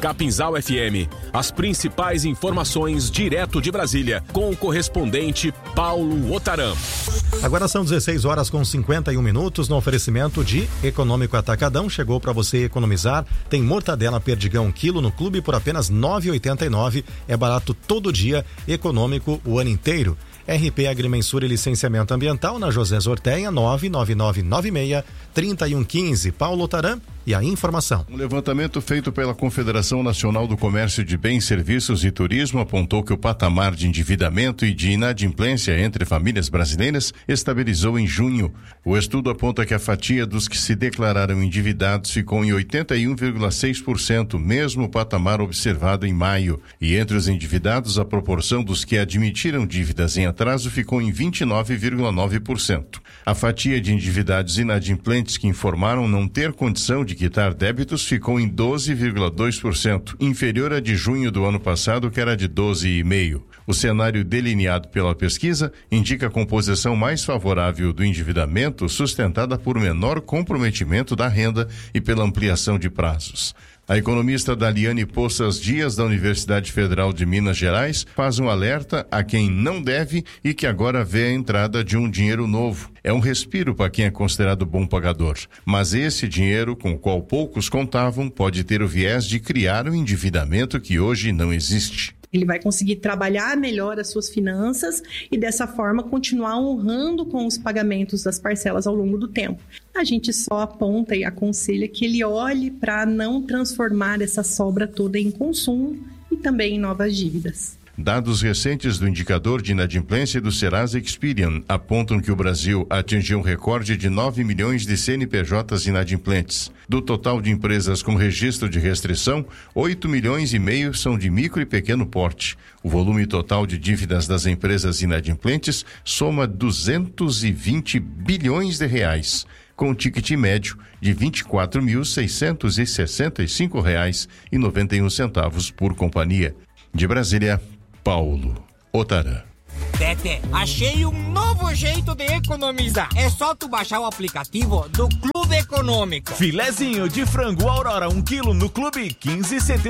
Capinzal FM. As principais informações direto de Brasília, com o correspondente Paulo Otaram. Agora são 16 horas com 51 minutos no oferecimento de Econômico Atacadão. Chegou para você economizar. Tem mortadela perdigão quilo no clube por apenas R$ 9,89. É barato todo dia, econômico o ano inteiro. RP Agrimensura e Licenciamento Ambiental na José Zorteia, 99996-3115. Paulo Otaram e a informação. Um levantamento feito pela Confederação Nacional do Comércio de Bens, Serviços e Turismo apontou que o patamar de endividamento e de inadimplência entre famílias brasileiras estabilizou em junho. O estudo aponta que a fatia dos que se declararam endividados ficou em 81,6%, mesmo patamar observado em maio. E entre os endividados, a proporção dos que admitiram dívidas em atraso ficou em 29,9%. A fatia de endividados inadimplentes que informaram não ter condição de quitar débitos ficou em 12,2%, inferior à de junho do ano passado, que era de 12,5%. O cenário delineado pela pesquisa indica a composição mais favorável do endividamento, sustentada por menor comprometimento da renda e pela ampliação de prazos. A economista Daliane Poças Dias, da Universidade Federal de Minas Gerais, faz um alerta a quem não deve e que agora vê a entrada de um dinheiro novo. É um respiro para quem é considerado bom pagador. Mas esse dinheiro, com o qual poucos contavam, pode ter o viés de criar um endividamento que hoje não existe. Ele vai conseguir trabalhar melhor as suas finanças e, dessa forma, continuar honrando com os pagamentos das parcelas ao longo do tempo. A gente só aponta e aconselha que ele olhe para não transformar essa sobra toda em consumo e também em novas dívidas. Dados recentes do indicador de inadimplência do Serasa Experian apontam que o Brasil atingiu um recorde de 9 milhões de CNPJs inadimplentes. Do total de empresas com registro de restrição, 8 milhões e meio são de micro e pequeno porte. O volume total de dívidas das empresas inadimplentes soma 220 bilhões de reais, com um ticket médio de R$ 24.665,91 por companhia. De Brasília, Paulo Otaram. Tete, achei um novo jeito de economizar. É só tu baixar o aplicativo do Clube Econômico. Filezinho de frango Aurora 1 quilo no Clube, 15,70.